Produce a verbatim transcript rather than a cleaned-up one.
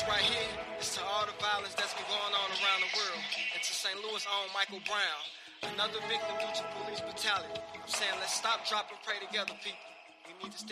right here is to all the violence that's been going on around the world, and to Saint Louis' own Michael Brown, another victim due to police brutality. I'm saying let's stop, drop, and pray together, people. We need to stick